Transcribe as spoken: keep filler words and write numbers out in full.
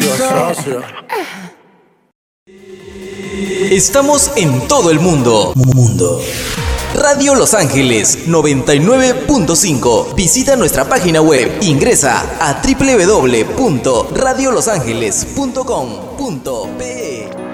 socio. Estamos en todo el mundo. Mundo. Radio Los Ángeles noventa y nueve punto cinco. Visita nuestra página web. Ingresa a doble u doble u doble u punto radio los ángeles punto com punto pe.